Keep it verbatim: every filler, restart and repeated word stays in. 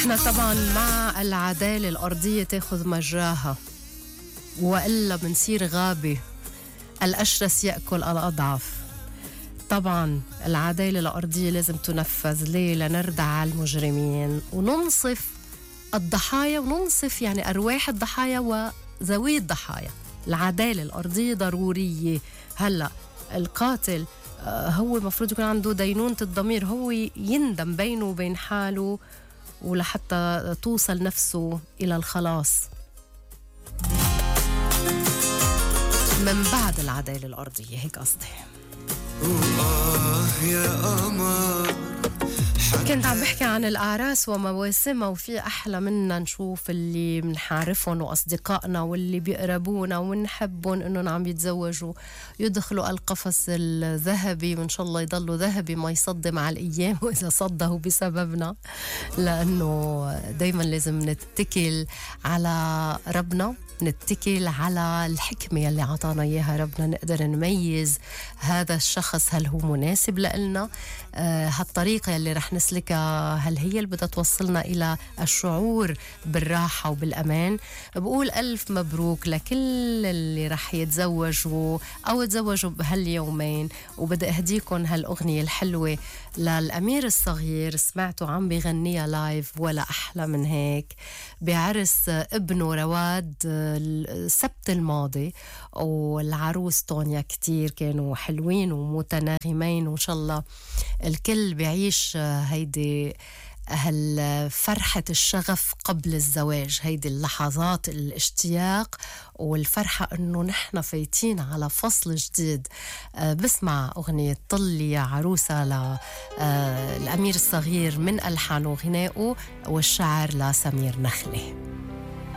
نحن طبعا مع العدالة الأرضية تاخذ مجراها، وإلا بنصير غابة، الأشرس يأكل الأضعف. طبعا العدالة الأرضية لازم تنفذ. ليه؟ لنردع المجرمين وننصف الضحايا، وننصف يعني أرواح الضحايا وذوي الضحايا. العدالة الأرضية ضرورية. هلأ القاتل هو المفروض يكون عنده دينونة الضمير، هو يندم بينه وبين حاله ولحتى توصل نفسه إلى الخلاص من بعد العدالة الأرضية. هيك قصدي. كنت عم بحكي عن الأعراس ومواسمها، وفي أحلى منا نشوف اللي منحارفهم وأصدقائنا واللي بيقربونا ونحبهم إنهم عم يتزوجوا يدخلوا القفص الذهبي، وإن شاء الله يضلوا ذهبي ما يصدم على الأيام وإذا صده بسببنا، لأنه دايما لازم نتكل على ربنا، نتكل على الحكمة اللي عطانا إياها ربنا، نقدر نميز هذا الشخص هل هو مناسب لإلنا، آه هالطريقة اللي رح نسلكها هل هي اللي بدها توصلنا إلى الشعور بالراحة وبالأمان. بقول ألف مبروك لكل اللي رح يتزوجوا أو يتزوجوا بهاليومين، وبدي أهديكم هالأغنية الحلوة للأمير الصغير، سمعتوا عم بيغنيها لايف ولا أحلى من هيك بعرس ابنه رواد السبت الماضي، والعروس طونيا. كتير كانوا حلوين ومتناغمين، وإن شاء الله الكل بيعيش هيدي هالفرحة الشغف قبل الزواج، هيدي اللحظات الاشتياق والفرحة انه نحن فايتين على فصل جديد. أه بسمع اغنية طلي يا عروسة للأمير الصغير من ألحان وغنائه، والشعر لسمير نخلة.